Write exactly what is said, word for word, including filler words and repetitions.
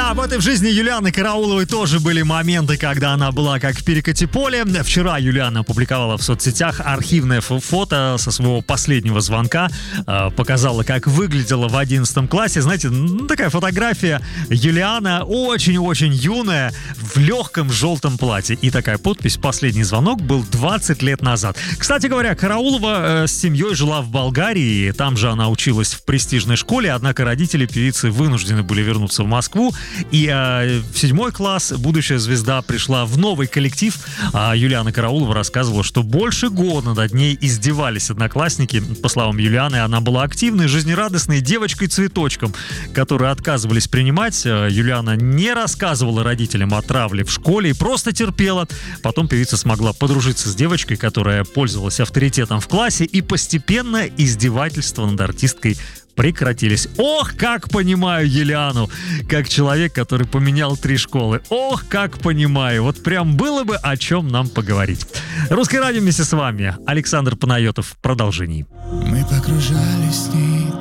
Да, в этой в жизни Юлианы Карауловой тоже были моменты, когда она была как в перекати поле. Вчера Юлиана опубликовала в соцсетях архивное фото со своего последнего звонка. Показала, как выглядела в одиннадцатом классе. Знаете, такая фотография. Юлиана очень-очень юная, в легком желтом платье. И такая подпись: «Последний звонок был двадцать лет назад». Кстати говоря, Караулова с семьей жила в Болгарии. Там же она училась в престижной школе. Однако родители певицы вынуждены были вернуться в Москву. И э, в седьмой класс будущая звезда пришла в новый коллектив. А Юлиана Караулова рассказывала, что больше года над ней издевались одноклассники. По словам Юлианы, она была активной, жизнерадостной девочкой-цветочком, которую отказывались принимать. Юлиана не рассказывала родителям о травле в школе и просто терпела. Потом певица смогла подружиться с девочкой, которая пользовалась авторитетом в классе, и постепенно издевательства над артисткой прекратились. Ох, как понимаю Юлиану, как человек, который поменял три школы. Ох, как понимаю. Вот прям было бы о чем нам поговорить. Русское радио вместе с вами. Александр Панайотов в продолжении. Мы погружались с ней